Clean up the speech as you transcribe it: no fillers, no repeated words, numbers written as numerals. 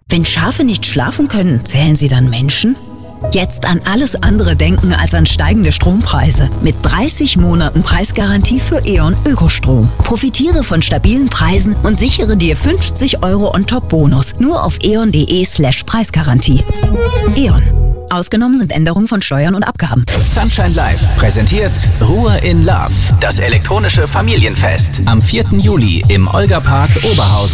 Wenn Schafe nicht schlafen können, zählen sie dann Menschen? Jetzt an alles andere denken als an steigende Strompreise. Mit 30 Monaten Preisgarantie für E.ON Ökostrom. Profitiere von stabilen Preisen und sichere dir 50 € On-Top-Bonus. Nur auf eon.de/Preisgarantie. E.ON. Ausgenommen sind Änderungen von Steuern und Abgaben. Sunshine Live präsentiert Ruhe in Love, das elektronische Familienfest. Am 4. Juli im Olga Park Oberhausen.